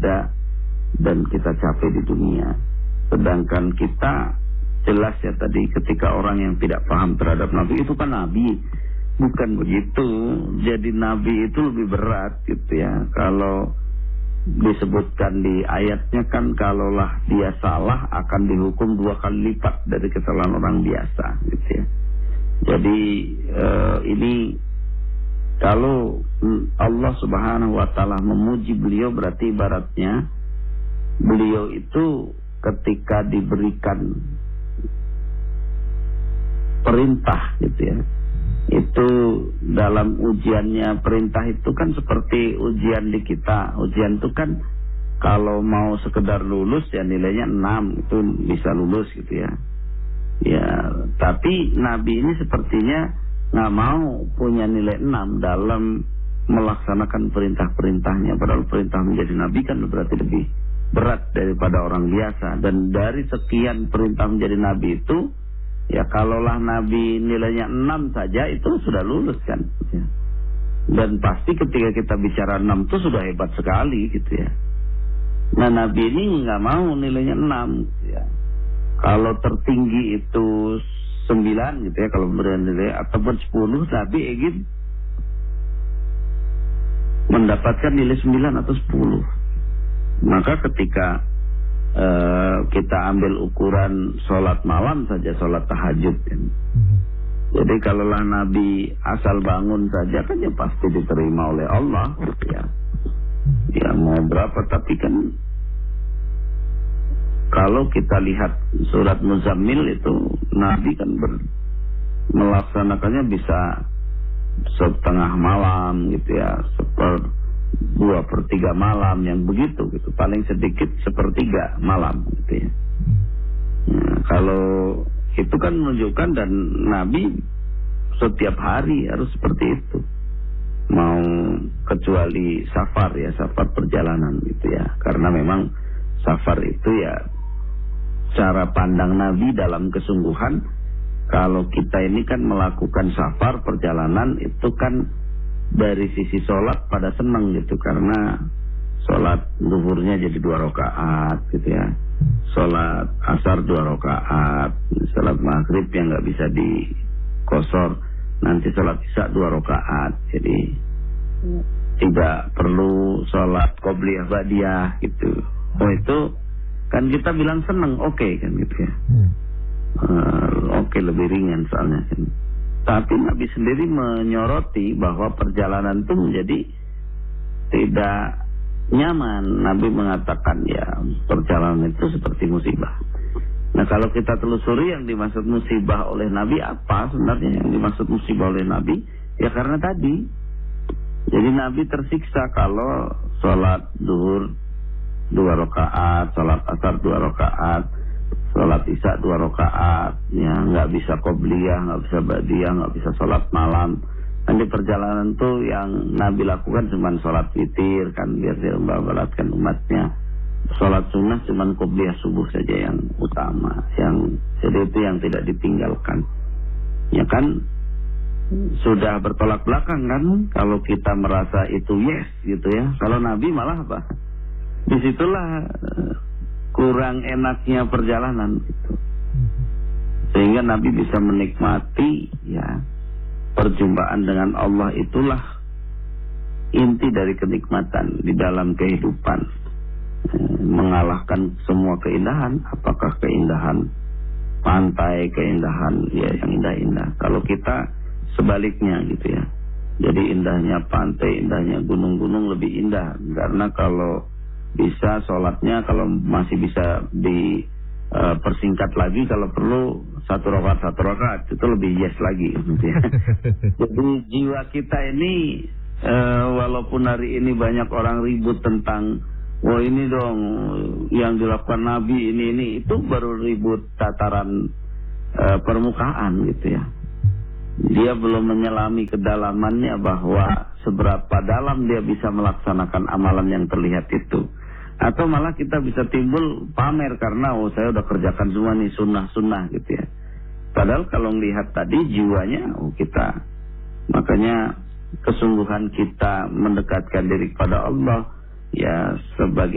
ada dan kita capai di dunia. Sedangkan kita jelas ya tadi ketika orang yang tidak paham terhadap Nabi itu kan Nabi, bukan begitu. Jadi Nabi itu lebih berat gitu ya. Kalau disebutkan di ayatnya kan kalaulah dia salah akan dihukum 2 kali lipat dari kesalahan orang biasa gitu ya. Jadi ini kalau Allah Subhanahu wa taala memuji beliau berarti ibaratnya beliau itu ketika diberikan perintah gitu ya, itu dalam ujiannya, perintah itu kan seperti ujian di kita. Ujian itu kan kalau mau sekedar lulus ya nilainya 6 itu bisa lulus gitu ya. Ya, tapi Nabi ini sepertinya nggak mau punya nilai 6 dalam melaksanakan perintah-perintahnya. Padahal perintah menjadi Nabi kan berarti lebih berat daripada orang biasa. Dan dari sekian perintah menjadi Nabi itu, ya kalaulah Nabi nilainya 6 saja itu sudah lulus kan. Dan pasti ketika kita bicara 6 itu sudah hebat sekali gitu ya. Nah Nabi ini nggak mau nilainya 6 gitu ya. Kalau tertinggi itu 9 gitu ya, kalau memberikan nilai ataupun 10, Nabi ingin mendapatkan nilai 9 atau 10. Maka ketika kita ambil ukuran sholat malam saja, sholat tahajud kan. Jadi kalaulah Nabi asal bangun saja kan ya pasti diterima oleh Allah ya. Ya mau berapa, tapi kan kalau kita lihat surat Muzammil itu Nabi kan melaksanakannya bisa setengah malam gitu ya, 2/3 malam yang begitu gitu, paling sedikit 1/3 malam gitu ya. Nah, kalau itu kan menunjukkan dan Nabi setiap hari harus seperti itu, mau kecuali safar ya, safar perjalanan gitu ya, karena memang safar itu ya cara pandang Nabi dalam kesungguhan. Kalau kita ini kan melakukan safar perjalanan itu kan dari sisi sholat pada senang gitu, karena sholat zuhurnya jadi 2 rakaat gitu ya, sholat asar 2 rakaat, sholat maghrib yang nggak bisa dikosor, nanti sholat isya 2 rakaat, jadi tidak perlu sholat qobliyah ba'diyah gitu. Oh itu kan kita bilang senang, oke kan gitu ya. Oke, lebih ringan soalnya kan. Tapi Nabi sendiri menyoroti bahwa perjalanan itu menjadi tidak nyaman. Nabi mengatakan ya perjalanan itu seperti musibah. Nah kalau kita telusuri yang dimaksud musibah oleh Nabi apa sebenarnya, yang dimaksud musibah oleh Nabi ya karena tadi. Jadi Nabi tersiksa kalau sholat zuhur 2 rakaat, sholat asar 2 rakaat, sholat isya 2 rakaat, ya nggak bisa qobliyah, nggak bisa ba'diyah, nggak bisa sholat malam. Dan di perjalanan tuh yang Nabi lakukan cuma sholat witir kan, biar dia membalatkan umatnya. Sholat sunnah cuma qobliyah subuh saja yang utama, yang jadi itu yang tidak ditinggalkan. Ya kan sudah bertolak belakang kan kalau kita merasa itu yes gitu ya. Kalau Nabi malah apa? Disitulah kurang enaknya perjalanan gitu. Sehingga Nabi bisa menikmati ya perjumpaan dengan Allah, itulah inti dari kenikmatan di dalam kehidupan. Mengalahkan semua keindahan, apakah keindahan pantai, keindahan ya yang indah-indah. Kalau kita sebaliknya gitu ya. Jadi indahnya pantai, indahnya gunung-gunung lebih indah, karena kalau bisa sholatnya kalau masih bisa dipersingkat lagi, kalau perlu 1 rakaat itu lebih yes lagi gitu ya. Jadi jiwa kita ini walaupun hari ini banyak orang ribut tentang wah ini dong yang dilakukan Nabi ini itu baru ribut tataran permukaan gitu ya. Dia belum menyelami kedalamannya bahwa seberapa dalam dia bisa melaksanakan amalan yang terlihat itu. Atau malah kita bisa timbul pamer karena saya udah kerjakan semua nih sunnah-sunnah gitu ya. Padahal kalau melihat tadi jiwanya kita, makanya kesungguhan kita mendekatkan diri kepada Allah ya sebagai